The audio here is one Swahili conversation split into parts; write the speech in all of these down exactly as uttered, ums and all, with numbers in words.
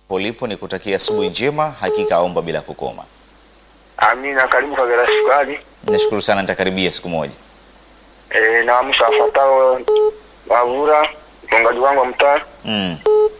Ulipo ni kutakia asubuhi njema, hakika omba bila kukoma. Amina, karibu Kagera Sukari. Nashukuru sana, nitakaribia siku moja. E, na amsha afuatao Wavura, mchungaji wangu wa mtaa. Mm.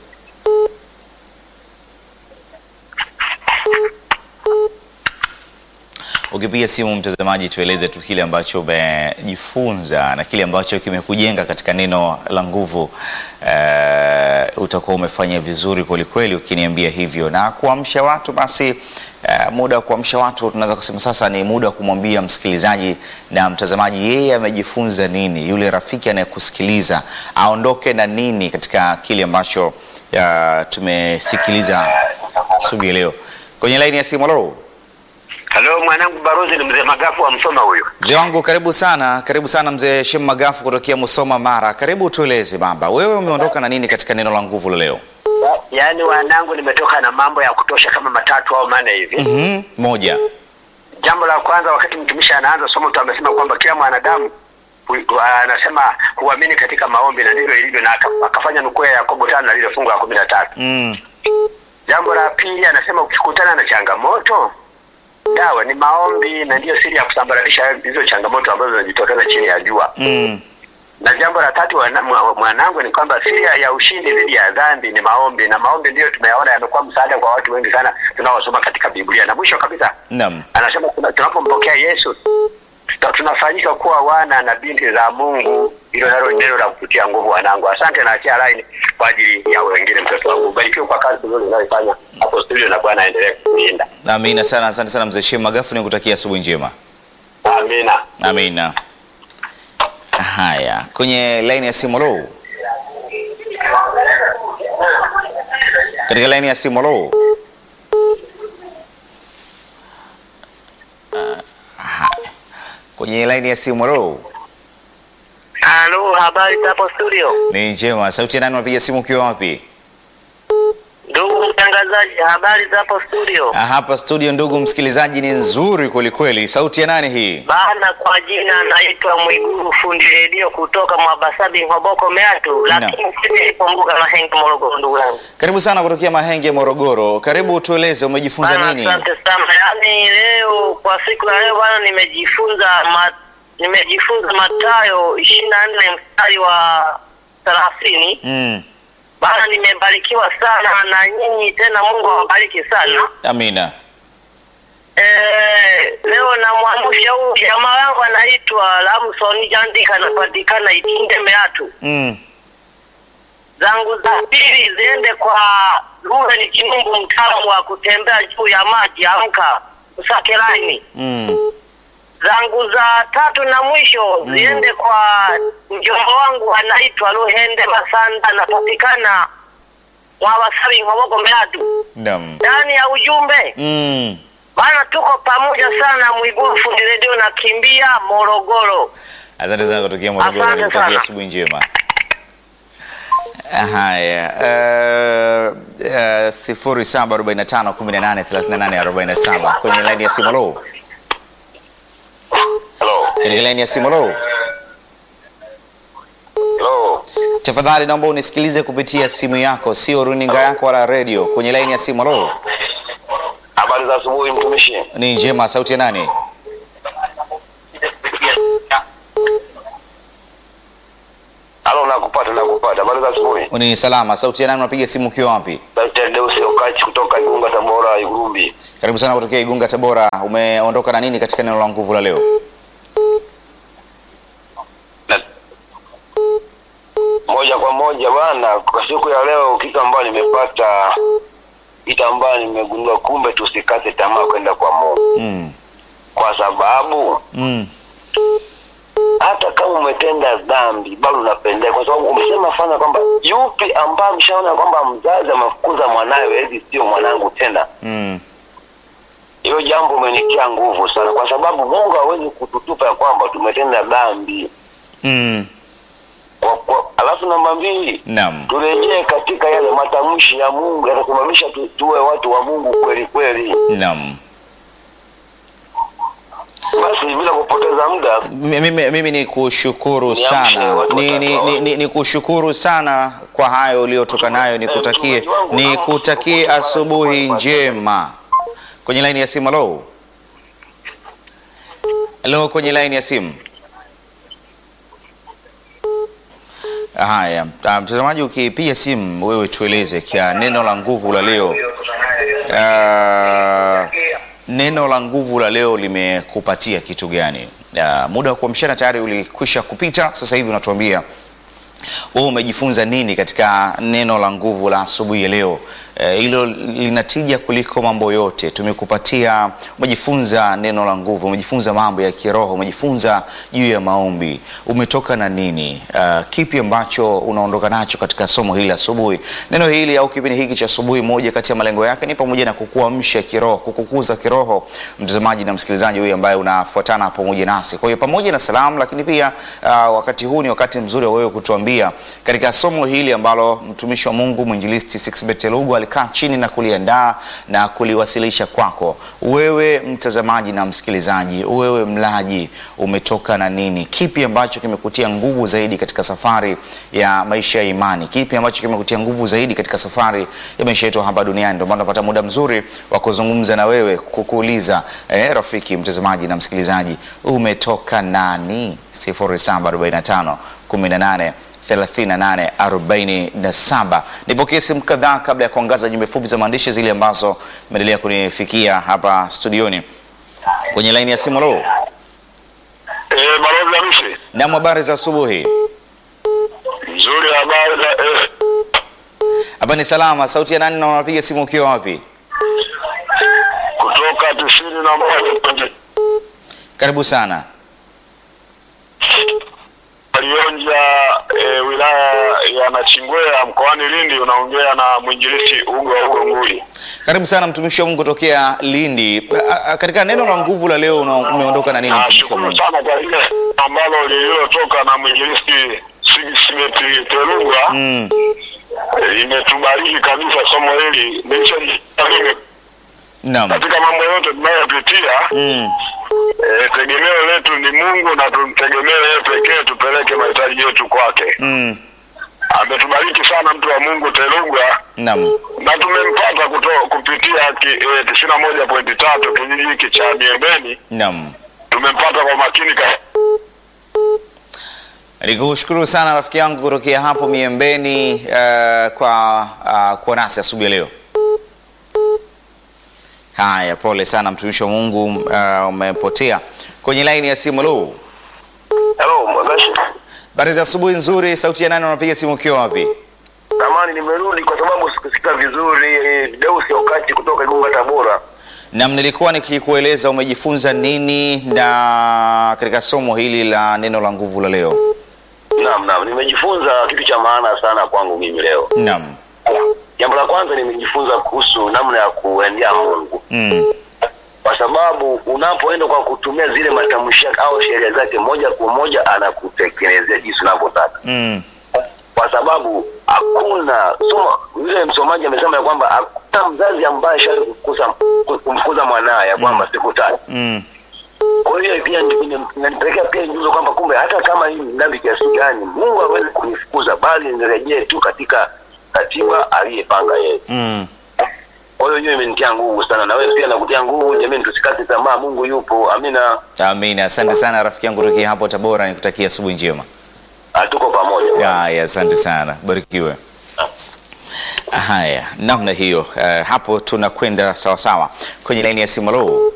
Ukipiga simu mtazamaji, tueleze tu kile ambacho umejifunza na kile ambacho kimekujenga katika neno la nguvu. Uh, utakuwa umefanya vizuri kweli kweli ukiniambia hivyo. Na kuamsha watu basi, uh, muda wa kuamsha watu tunaweza kusema sasa ni muda wa kumwambia msikilizaji na mtazamaji yeye amejifunza nini, yule rafiki anayekusikiliza aondoke na nini katika kile ambacho uh, tumesikiliza asubuhi leo. Kwenye line ya simu, leo Halo, mwanangu Barozi, ni mzee Magafu wa Msoma huyo. Mzee wangu, karibu sana, karibu sana mzee Shem Magafu kutokea Musoma Mara. Karibu tueleze baba, wewe umeondoka na nini katika neno la nguvu leo? Yaani wanangu, nimetoka na mambo ya kutosha kama matatu au manne hivi. Mhm. Moja. Jambo la kwanza, wakati mtumishi anaanza somo tu amesema kwamba kila mwanadamu anasema huamini katika maombi, na ndivyo ilivyo, na akafanya nukuu ya Yakobo tano na lile fungu la kumi na tatu. Mm. Jambo la pili, anasema ukikutana na changamoto, dawa ni maombi, na ndiyo siri ya kusambaratisha hizo changamoto ambazo zinajitokeza chini ya jua. Mm. Na jambo la tatu mwanangu ni kwamba siri ya ushindi dhidi ya dhambi ni maombi, na maombi ndiyo tumeyaona yamekuwa msaada kwa watu wengi sana tunaosoma katika Biblia. Na mwisho kabisa, Naam. anasema tunapompokea Yesu tunafanyika kuwa wana na binti za Mungu. Hilo nalo neno la kutia nguvu wanangu. Asante, na achia line kwa ajili ya wengine. Mtoto wangu, barikiwa kwa kazi nzuri unayofanya hapo studio, na Bwana aendelee kukulinda. Amina sana, asante sana mzee Shem Magafu, nikutakia asubuhi njema. Amina. Amina. Haya, kwenye line ya simu, lo. Katika line ya simu, lo. Kwenye line ya simu, lo. Halo, habari hapo studio? Ni njema. Sauti ya nani, unapiga simu ukiwa wapi? Ndugu mtangazaji, habari hapo studio? Ah, hapa studio ndugu msikilizaji ni nzuri kweli kweli. Sauti ya nani hii? Bana, kwa jina naitwa Mwiguru, fundi redio kutoka Mwabasabi Hoboko Meatu, lakini sisi kumbuka Mahenge Morogoro. Ndugu yangu, karibu sana kutokea Mahenge Morogoro. Karibu tueleze umejifunza bana, nini? Asante sana. Yaani leo kwa siku ya leo bana, nimejifunza ma, nimejifunza Mathayo ishirini na nne mstari wa thelathini. Mm. Bana, nimebarikiwa sana na nyinyi tena, Mungu awabariki sana. Amina. Eh, leo na mwamusha huu jamaa wangu anaitwa Lamson Jandika, anapatikana Itinde Meatu. Mm. Zangu za pili ziende kwa Lule ni Kinumbu, mtaalamu wa kutembea juu ya maji, amka usake line. Mm. Zangu za tatu na mwisho mm. ziende kwa mjomba wangu anaitwa Luhende Masanda, anapatikana Mwabasabi Hoboko Meatu. Naam. Ndani ya ujumbe Mm. bana, tuko pamoja sana. Mwiguru fundi redio na kimbia Morogoro. Asante sana kutokea Morogoro, Asante nikutakia sana. asubuhi njema. Haya, eh uh, sifuri saba arobaini na tano kumi na nane thelathini na nane arobaini na saba kwenye line ya simu, lo. Hello. Kwenye line ya simu, lo. Hello. Tafadhali naomba unisikilize kupitia simu yako, sio runinga yako wala radio. Kwenye line ya simu, lo. Habari za asubuhi mtumishi. Ni njema. Sauti ya nani? Halo, nakupata nakupata. Habari za asubuhi. Ni salama. Sauti ya nani, unapiga simu ukiwa wapi? Daktari Deus Okachi kutoka Igunga Tabora Igurumbi. Karibu sana kutokea Igunga Tabora. Umeondoka na nini katika neno la nguvu la leo? Na moja kwa moja bwana, kwa siku ya leo kitu ambacho nimepata, kitu ambacho nimegundua, kumbe tusikate tamaa kwenda kwa Mungu. Mm. Kwa sababu Mm. hata kama umetenda dhambi bado unapendea, kwa sababu umesema fanya kwamba yupi ambaye ameshaona kwamba mzazi amefukuza mwanawe, hivi sio mwanangu tena. Mm. Hiyo jambo umenitia nguvu sana, kwa sababu Mungu hawezi kututupa kwamba tumetenda dhambi. Mm. Kwa, kwa, alafu namba mbili, Naam. turejee katika yale matamshi ya Mungu yatakumamisha tu, tuwe watu wa Mungu kweli kweli. Naam. Basi bila kupoteza muda, Mimi, mimi ni kushukuru Niamshe sana watu ni, watatu ni, hawa. ni, ni, ni kushukuru sana kwa hayo uliotoka nayo, nikutakie mchungaji wangu, nikutakie naomba asubuhi kushukuru. njema. Kwenye line ya simu, hello. Hello, kwenye line ya simu. Haya, ah, mtazamaji, ukipiga simu wewe tueleze kia neno la nguvu la leo. Ah, neno la nguvu la leo limekupatia kitu gani? Ah, muda wa kuamshana tayari ulikwisha kupita, sasa hivi unatuambia wewe umejifunza nini katika neno la nguvu la asubuhi ya leo? Hilo e, linatija kuliko mambo yote. Tumekupatia, umejifunza neno la nguvu, umejifunza mambo ya kiroho, umejifunza juu ya maombi. Umetoka na nini? Uh, kipi ambacho unaondoka nacho katika somo hili asubuhi? Neno hili au kipindi hiki cha asubuhi, moja kati ya malengo yake ni pamoja na kukuamsha kiroho, kukukuza kiroho, mtazamaji na msikilizaji huyu ambaye unafuatana pamoja nasi. Kwa hiyo pamoja na salamu, lakini pia uh, wakati huu ni wakati mzuri wa wewe kutuambia katika somo hili ambalo mtumishi wa Mungu mwinjilisti Sixbeth Lugo alikaa chini na kuliandaa na kuliwasilisha kwako wewe mtazamaji na msikilizaji, wewe mlaji, umetoka na nini? Kipi ambacho kimekutia nguvu zaidi katika safari ya maisha ya imani? Kipi ambacho kimekutia nguvu zaidi katika safari ya maisha yetu hapa duniani? Ndio maana tunapata muda mzuri wa kuzungumza na wewe, kukuuliza eh, rafiki mtazamaji na msikilizaji, umetoka nani? sifuri saba arobaini na tano kumi na nane thelathini na nane arobaini na saba. Nipokee simu kadhaa kabla ya kuangaza jumbe fupi za maandishi zile ambazo umeendelea kunifikia hapa studioni. Kwenye line ya simu, lo. Eh, Balozi Hamisi. Na habari za asubuhi. Nzuri, habari za eh. Hapa ni salama. Sauti ya nani na unapiga simu ukiwa wapi? Kutoka tisini na moja. Karibu sana. Alionja e, wilaya ya Nachingwea mkoani Lindi. Unaongea na mwinjilisti Ugo Ugo Nguli. Karibu sana mtumishi wa Mungu tokea Lindi. A, a, katika neno la nguvu la leo umeondoka na nini mtumishi wa Mungu? Sana kwa ile ambalo lililotoka na mwinjilisti Sixbeth Lugo. Mm. E, imetubariki kabisa somo hili. Ndicho Naam. katika mambo yote tunayopitia. Mm. E, tegemeo letu ni Mungu na tumtegemee yeye pekee, tupeleke mahitaji yetu kwake. Mm. Ametubariki sana mtu wa Mungu Telugwa. Naam. Na tumempata kutoa kupitia ki, e, tisini na moja pointi tatu kijiji hiki cha Miembeni. Naam. Tumempata kwa makini ka... Nikushukuru sana rafiki yangu kutokea hapo Miembeni uh, kwa uh, kwa nasi asubuhi ya leo. Haya, pole sana mtumishi wa Mungu, uh, umepotea. Kwenye line ya simu, lo. hello Mwagashi. Habari za asubuhi nzuri. Sauti ya nani unapiga simu ukiwa wapi? Tamani nimerudi kwa sababu sikusikia vizuri. eh, Deusi wakati kutoka Igunga Tabora. Na nilikuwa nikikueleza umejifunza nini na katika somo hili la neno la nguvu la leo. Naam, naam, nimejifunza kitu cha maana sana kwangu mimi leo. Naam. Jambo la kwanza nimejifunza kuhusu namna ya kuendea Mungu. Mm. Kwa sababu unapoenda kwa kutumia zile matamshi au sheria zake, moja kwa moja anakutekelezea jinsi unavyotaka. Mm. Kwa sababu hakuna so, yule msomaji amesema ya kwamba hakuna mzazi ambaye shali kukuza kumfukuza mwanae ya kwamba siku tatu. Mm. Kwa hiyo pia inanipelekea pia njuzo kwamba kumbe hata kama hii ndani kiasi gani Mungu hawezi kunifukuza, bali nirejee tu katika katiba aliyepanga yeye. Mm. Kwa hiyo hiyo imenitia nguvu sana, na wewe pia nakutia nguvu. Jamani, tusikate tamaa, Mungu yupo. Amina. Amina. Asante sana rafiki yangu kutokea hapo Tabora, nikutakia asubuhi njema. Tuko pamoja. Ya, ya, asante sana. Barikiwe. Haya, namna hiyo. Uh, hapo tunakwenda sawa sawa. Kwenye line ya simu, lo.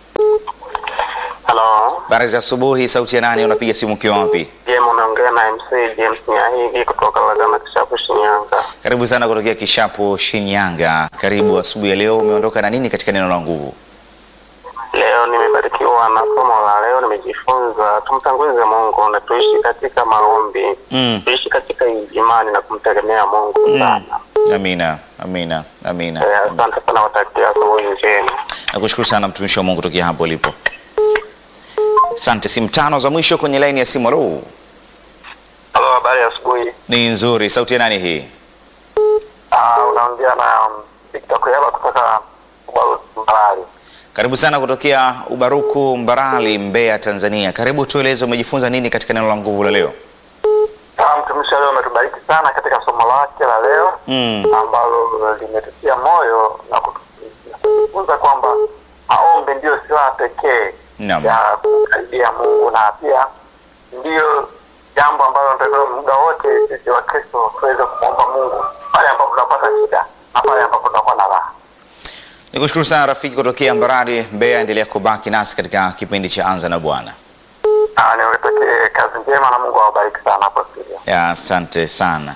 Hello. Habari za asubuhi. Sauti ya nani unapiga simu ukiwa wapi? Jema, unaongea na M C James Nyahigi kutoka Lagana Kishapu, Shinyanga. Karibu sana kutokea Kishapu, Shinyanga. Karibu asubuhi ya leo, umeondoka na nini katika neno la nguvu? Leo nimebarikiwa na somo la leo, nimejifunza tumtangulize Mungu na tuishi katika maombi. Mm. Tuishi katika imani na kumtegemea Mungu sana. Mm. Amina. Amina. Amina. Eh, asante sana, watakia asubuhi njema. Nakushukuru sana mtumishi wa Mungu kutokea hapo ulipo. Asante. Simu tano za mwisho kwenye line ya simu. Hello. Hello, habari ya asubuhi. Ni nzuri. Sauti ya nani hii? Ah, unaongea na um, Victor Kuyaba kutoka Mbali. Karibu sana kutokea Ubaruku Mbarali, Mbeya, Tanzania. Karibu, tueleze umejifunza nini katika neno la nguvu la leo? Mtumishi leo ametubariki sana katika somo lake la leo Mm. ambalo limetutia moyo na kutufunza kwamba maombi ndio silaha pekee Naam. ya kumkaribia Mungu, na pia ndio jambo ambalo tunatakiwa muda wote sisi wa Kristo tuweze kumwomba Mungu pale ambapo tunapata shida na pale ambapo tunakuwa na raha. Nikushukuru sana rafiki kutokea Mbarali, Mbeya. Endelea kubaki nasi katika kipindi cha Anza na Bwana. Ah, niwatakie kazi njema na Mungu awabariki sana hapo studio. Ya, asante sana.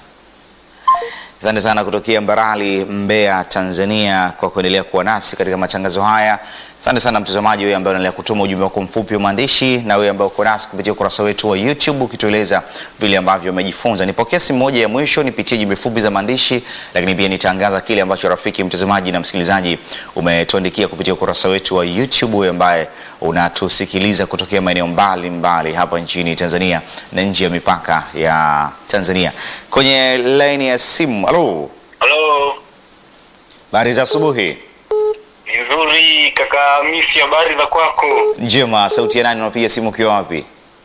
Asante sana kutokea Mbarali, Mbeya, Tanzania kwa kuendelea kuwa nasi katika matangazo haya. Asante sana mtazamaji wewe ambaye unaendelea kutuma ujumbe wako mfupi wa maandishi, na wewe ambaye uko nasi kupitia ukurasa wetu wa YouTube ukitueleza vile ambavyo umejifunza. Nipokea simu moja ya mwisho, nipitie jumbe fupi za maandishi, lakini pia nitangaza kile ambacho rafiki mtazamaji na msikilizaji umetuandikia kupitia ukurasa wetu wa YouTube, wewe ambaye unatusikiliza kutokea maeneo mbali mbali hapa nchini Tanzania na nje ya mipaka ya Tanzania. Kwenye line ya simu. Halo. Halo. Habari za asubuhi. Nzuri kaka Hamisi, habari za kwako? Njema. Sauti ya nani, unapiga simu ukiwa wapi?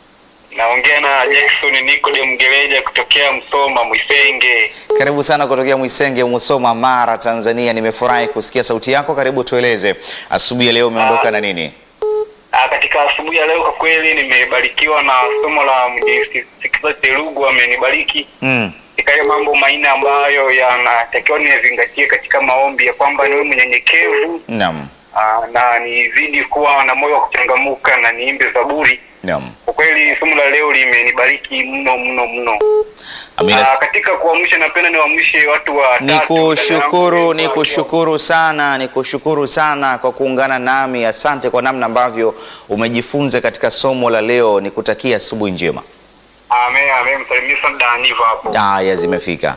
Naongea na Jackson Nikodem Gereja kutokea Msoma Mwisenge. Karibu sana kutokea Mwisenge, Musoma, Mara, Tanzania. Nimefurahi kusikia sauti yako. Karibu, tueleze asubuhi ya leo umeondoka na nini? Ah, katika asubuhi ya leo kwa kweli nimebarikiwa na somo la Mjisikiza Telugu, amenibariki. Mm. Katika mambo manne ambayo yanatakiwa nizingatie katika maombi, ya kwamba niwe mnyenyekevu. Naam. Ah, na nizidi kuwa na moyo wa kuchangamuka na niimbe zaburi. Naam. Kwa kweli somo la leo limenibariki mno mno mno. Amina. Ah, katika kuamsha napenda niwaamshe watu wa tatu. Nikushukuru, nikushukuru sana, nikushukuru sana kwa kuungana nami. Asante kwa namna ambavyo umejifunza katika somo la leo. Nikutakia asubuhi njema. Amen, amen. Msalimie sana Daniva hapo. Haya, zimefika.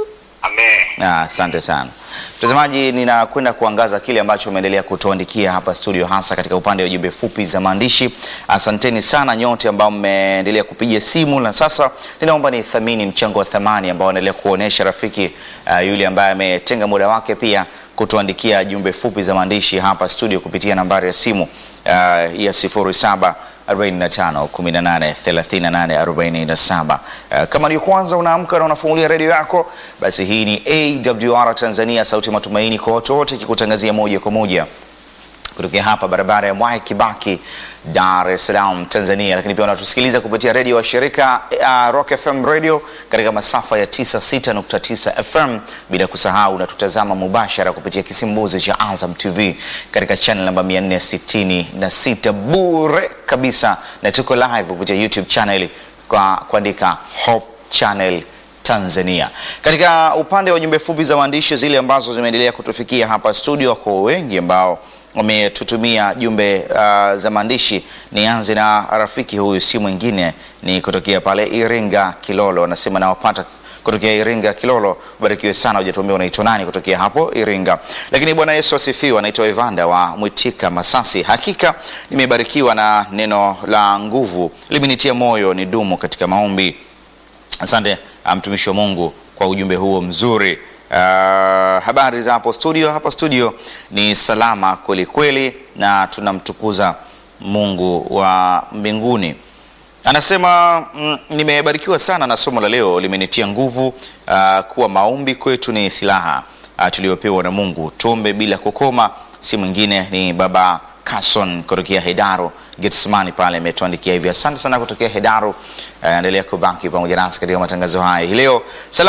Amen. Ah, asante sana. Mtazamaji, ninakwenda kuangaza kile ambacho umeendelea kutuandikia hapa studio, hasa katika upande wa jumbe fupi za maandishi. Asanteni sana nyote ambao mmeendelea kupiga simu, na sasa ninaomba ni thamini mchango wa thamani ambao anaendelea kuonesha rafiki uh, yule ambaye ametenga muda wake pia kutuandikia jumbe fupi za maandishi hapa studio kupitia nambari ya simu uh, ya sifuri saba arobaini na tano kumi na nane thelathini na nane arobaini na saba. Uh, kama ni kwanza unaamka na unafungulia redio yako, basi hii ni A W R Tanzania, sauti ya matumaini kwa watu wote, kikutangazia moja kwa moja kutokea hapa barabara ya Mwai Kibaki, Dar es Salaam, Tanzania. Lakini pia unatusikiliza kupitia redio wa shirika uh, Rock F M Radio katika masafa ya tisini na sita nukta tisa F M, bila kusahau unatutazama mubashara kupitia kisimbuzi cha Azam T V katika channel namba mia nne sitini na sita bure kabisa, na tuko live kupitia YouTube channel kwa kuandika Hope Channel Tanzania. Katika upande wa jumbe fupi za maandishi zile ambazo zimeendelea kutufikia hapa studio, kwa wengi ambao wametutumia jumbe uh, za maandishi, nianze na rafiki huyu, si mwingine ni kutokea pale Iringa Kilolo. Anasema nawapata kutokea Iringa Kilolo, barikiwe sana. Hujatuambia unaitwa nani kutokea hapo Iringa. Lakini Bwana Yesu asifiwe. Anaitwa Evanda wa Mwitika Masasi. Hakika nimebarikiwa na neno la nguvu, limenitia moyo nidumu katika maombi. Asante mtumishi wa Mungu kwa ujumbe huo mzuri. Uh, habari za hapo studio? Hapo studio ni salama kweli kweli, na tunamtukuza Mungu wa mbinguni. Anasema mm, nimebarikiwa sana na somo la leo, limenitia nguvu uh, kuwa maombi kwetu ni silaha uh, tuliyopewa na Mungu. Tuombe bila kukoma. Si mwingine ni baba Carson kutokea Hedaro Getsemani pale ametuandikia hivi. Asante sana kutokea Hedaro. Uh, endelea kubaki pamoja nasi katika matangazo haya leo.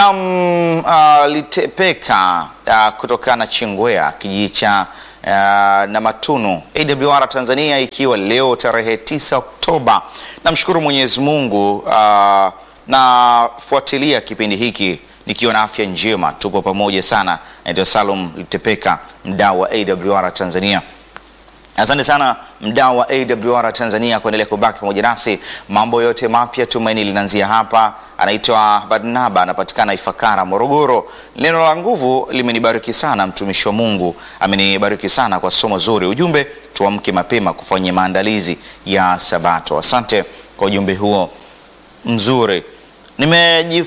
Salamu uh, litepeka uh, kutoka na Chingwea kijiji cha uh, na Matunu A W R Tanzania, ikiwa leo tarehe tisa Oktoba. Namshukuru Mwenyezi Mungu uh, na fuatilia kipindi hiki nikiwa na afya njema. Tupo pamoja sana. Ndio Salum Litepeka, mdau wa A W R Tanzania. Asante sana mdau wa A W R Tanzania kuendelea kubaki pamoja nasi. Mambo yote mapya, tumaini linaanzia hapa. Anaitwa Barnaba, anapatikana Ifakara, Morogoro. Neno la nguvu limenibariki sana, mtumishi wa Mungu amenibariki sana kwa somo zuri. Ujumbe, tuamke mapema kufanya maandalizi ya Sabato. Asante kwa ujumbe huo mzuri.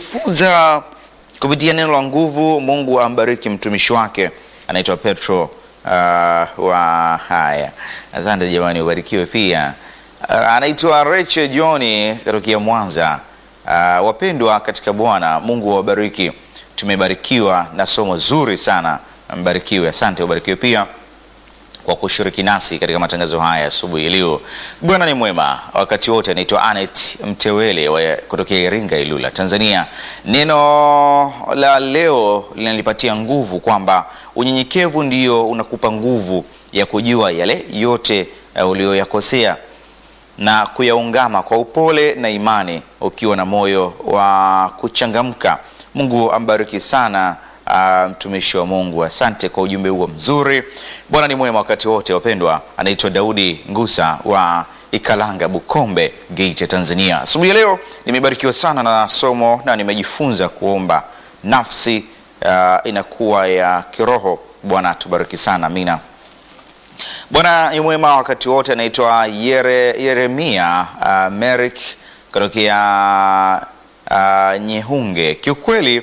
Nimejifunza kupitia neno la nguvu. Mungu ambariki mtumishi wake. Anaitwa Petro uh, wa haya. Asante jamani, ubarikiwe pia. Uh, anaitwa Rachel John kutokea Mwanza. Uh, wapendwa katika Bwana, Mungu awabariki. Tumebarikiwa na somo zuri sana. Mbarikiwe. Asante, ubarikiwe pia kwa kushiriki nasi katika matangazo haya asubuhi leo. Bwana ni mwema wakati wote. Anaitwa Anet Mtewele wa kutokea Iringa, Ilula, Tanzania. Neno la leo linanipatia nguvu kwamba unyenyekevu ndio unakupa nguvu ya kujua yale yote uh, uliyoyakosea na kuyaungama kwa upole na imani, ukiwa na moyo wa kuchangamka. Mungu ambariki sana Uh, mtumishi wa Mungu. Asante kwa ujumbe huo mzuri. Bwana ni mwema wakati wote wapendwa. Anaitwa Daudi Ngusa wa Ikalanga, Bukombe, Geita, Tanzania. Asubuhi leo nimebarikiwa sana na somo na nimejifunza kuomba nafsi uh, inakuwa ya kiroho. Bwana tubariki sana. Amina. Bwana ni mwema wakati wote. Anaitwa Yere, Yeremia uh, Merrick kutokea uh, Nyehunge. Kiukweli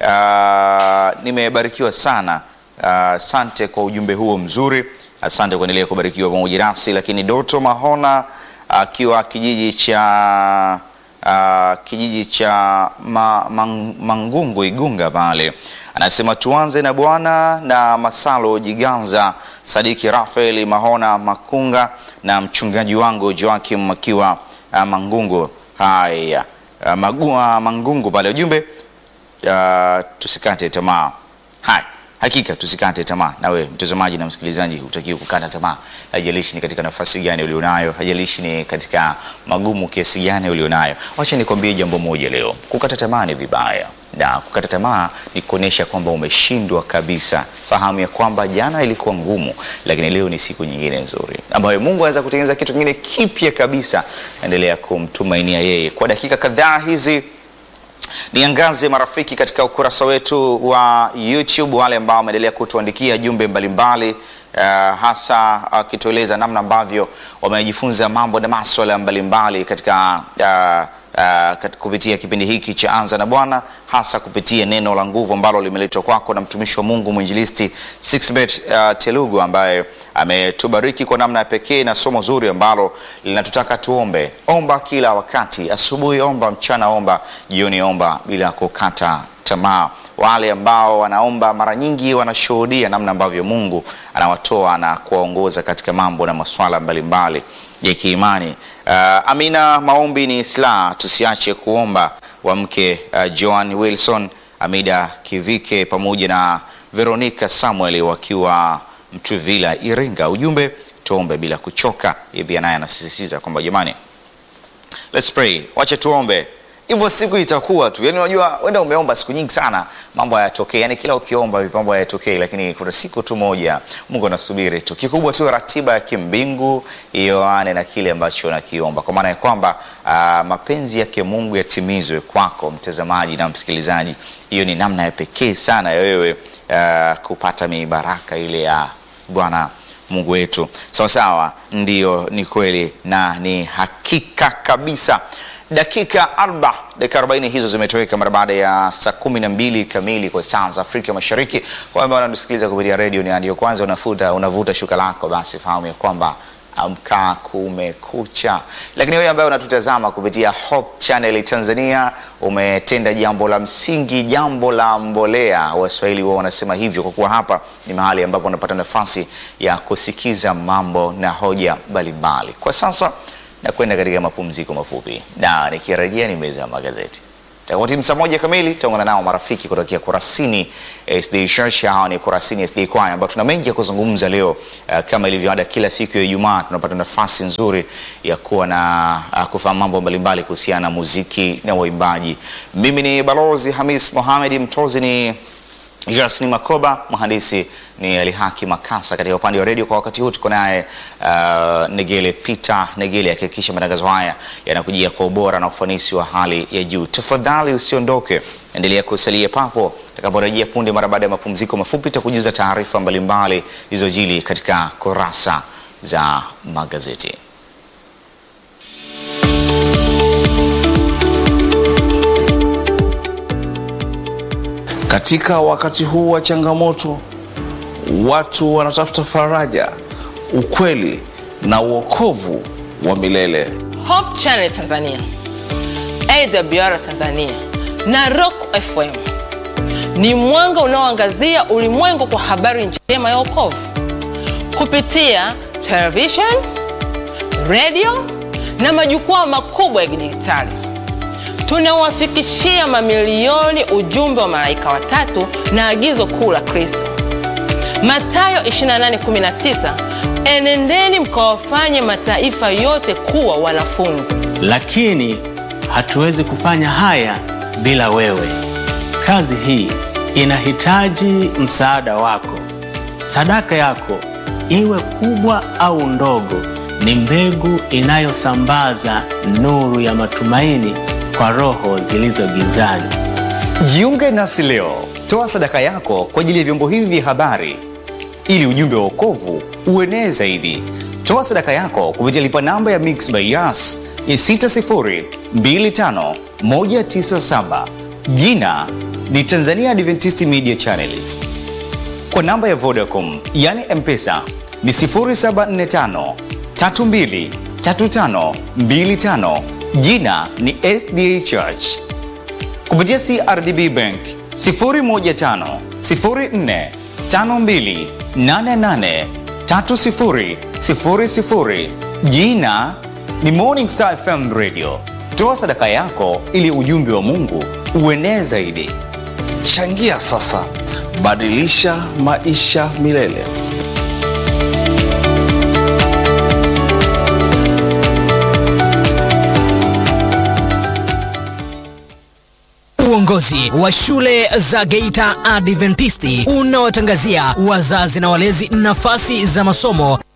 Uh, nimebarikiwa sana. Asante uh, kwa ujumbe huo mzuri. Asante kuendelea kubarikiwa pamoja nasi. Lakini Doto Mahona akiwa uh, kijiji cha uh, kijiji cha ma, mang, Mangungu Igunga pale, anasema tuanze na Bwana na Masalo Jiganza, Sadiki Rafael Mahona Makunga na mchungaji wangu Joakim akiwa uh, Mangungu. Haya, uh, Magua Mangungu pale. Ujumbe Uh, tusikate tamaa. Hai, hakika tusikate tamaa. Nawe mtazamaji na msikilizaji, hutakiwi kukata tamaa. Haijalishi ni katika nafasi gani ulionayo, haijalishi ni katika magumu kiasi gani ulionayo. Wacha nikwambie jambo moja leo. Kukata tamaa ni vibaya. Na kukata tamaa ni kuonesha kwamba umeshindwa kabisa. Fahamu ya kwamba jana ilikuwa ngumu, lakini leo ni siku nyingine nzuri ambayo Mungu anaweza kutengeneza kitu kingine kipya kabisa. Endelea kumtumainia yeye. Kwa dakika kadhaa hizi niangaze marafiki katika ukurasa wetu wa YouTube, wale ambao wameendelea kutuandikia jumbe mbalimbali uh, hasa akitueleza uh, namna ambavyo wamejifunza mambo na masuala mbalimbali katika uh, Uh, kupitia kipindi hiki cha Anza na Bwana, hasa kupitia neno la nguvu ambalo limeletwa kwako na mtumishi wa Mungu mwinjilisti Sixbet uh, Telugu, ambaye ametubariki kwa namna ya pekee na somo zuri ambalo linatutaka tuombe. Omba kila wakati, asubuhi omba, mchana omba, jioni omba, bila kukata tamaa. Wale ambao wanaomba mara nyingi wanashuhudia namna ambavyo Mungu anawatoa na kuwaongoza katika mambo na masuala mbalimbali ya kiimani. Uh, amina. Maombi ni silaha, tusiache kuomba. Wa mke uh, Joan Wilson, Amida Kivike pamoja na Veronica Samuel wakiwa Mtuvila, Iringa. Ujumbe, tuombe bila kuchoka. Yeye pia naye anasisitiza kwamba jamani, let's pray, wacha tuombe. Hivyo siku itakuwa tu. Yaani unajua wenda umeomba siku nyingi sana mambo hayatokei. Yaani kila ukiomba mambo hayatokei, lakini kuna siku tu moja Mungu anasubiri tu. Kikubwa tu ratiba ya kimbingu ioane na kile ambacho unakiomba. Kwa maana ya kwamba uh, mapenzi yake Mungu yatimizwe kwako mtazamaji na msikilizaji. Hiyo ni namna ya pekee sana ya wewe uh, kupata mibaraka ile ya Bwana Mungu wetu. Sawa sawa, ndio, ni kweli na ni hakika kabisa. Dakika arba, dakika arobaini hizo zimetoweka mara baada ya saa kumi na mbili kamili kwa saa za Afrika Mashariki. Kwa ambao wanasikiliza kupitia radio ni ndio kwanza unafuta unavuta shuka lako, basi fahamu ya kwamba amka kumekucha. Lakini wewe ambaye unatutazama kupitia Hope Channel Tanzania, umetenda jambo la msingi, jambo la mbolea. Waswahili wao wanasema hivyo, kwa kuwa hapa ni mahali ambapo unapata nafasi ya kusikiza mambo na hoja mbalimbali. Kwa sasa na kwenda katika mapumziko mafupi, na nikirejea ni meza ya magazeti. Takatimu saa moja kamili tutaungana nao marafiki kutokea Kurasini S D Church. Hao ni Kurasini S D Choir, ambapo tuna mengi ya kuzungumza leo. Uh, kama ilivyo ada kila siku ya Ijumaa tunapata nafasi nzuri ya kuwa na uh, kufahamu mambo mbalimbali kuhusiana na muziki na waimbaji. Mimi ni Balozi Hamis Mohamed, mtozi ni Jasni Makoba, mhandisi ni Alihaki Makasa. Katika upande wa radio kwa wakati huu tuko naye uh, Negele Peter Negele, akihakikisha matangazo haya yanakujia kwa ubora na ufanisi wa hali ya juu. Tafadhali usiondoke, endelea kusalia papo. Tutakaporejea punde mara baada ya mapumziko mafupi tutakujuza taarifa mbalimbali zilizojili katika kurasa za magazeti. Katika wakati huu wa changamoto, watu wanatafuta faraja, ukweli na uokovu wa milele. Hope Channel Tanzania, A W R Tanzania na Rock F M ni mwanga unaoangazia ulimwengu kwa habari njema ya wokovu kupitia television, radio na majukwaa makubwa ya kidijitali. Tunawafikishia mamilioni ujumbe wa malaika watatu na agizo kuu la Kristo. Mathayo ishirini na nane kumi na tisa, enendeni mkawafanye mataifa yote kuwa wanafunzi. Lakini hatuwezi kufanya haya bila wewe. Kazi hii inahitaji msaada wako. Sadaka yako, iwe kubwa au ndogo, ni mbegu inayosambaza nuru ya matumaini kwa roho zilizo gizani. Jiunge nasi leo. Toa sadaka yako kwa ajili ya vyombo hivi vya habari ili ujumbe wa wokovu uenee zaidi. Toa sadaka yako kupitia lipa namba ya Mixx by Yas ya sita sifuri mbili tano moja tisa saba. Jina ni Tanzania Adventist Media Channels. Kwa namba ya Vodacom yani M-Pesa ni sifuri saba nne tano tatu mbili tatu tano mbili tano. Jina ni S D A Church. Kupitia C R D B Bank sifuri moja tano sifuri nne tano mbili nane nane tatu sifuri sifuri sifuri. Jina ni Morning Star F M Radio. Toa sadaka yako ili ujumbe wa Mungu uenee zaidi. Changia sasa, badilisha maisha milele. Uongozi wa shule za Geita Adventisti unawatangazia wazazi na walezi nafasi za masomo